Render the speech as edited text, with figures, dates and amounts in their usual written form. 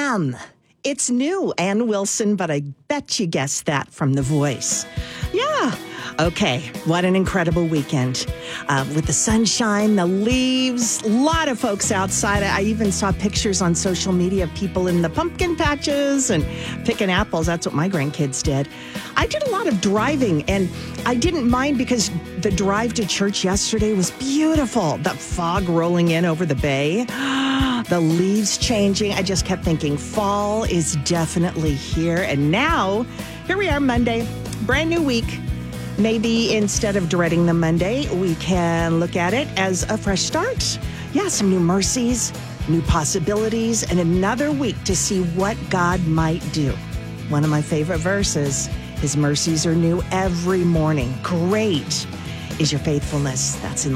am. It's new, Ann Wilson, but I bet you guessed that from the voice. Yeah. Okay, what an incredible weekend. With the sunshine, the leaves, a lot of folks outside. I even saw pictures on social media of people in the pumpkin patches and picking apples. That's what my grandkids did. I did a lot of driving, and I didn't mind because the drive to church yesterday was beautiful. The fog rolling in over the bay, the leaves changing. I just kept thinking fall is definitely here. And now, here we are Monday, brand new week. Maybe instead of dreading the Monday, we can look at it as a fresh start. Yeah, some new mercies, new possibilities, and another week to see what God might do. One of my favorite verses, His mercies are new every morning. Great is your faithfulness. That's in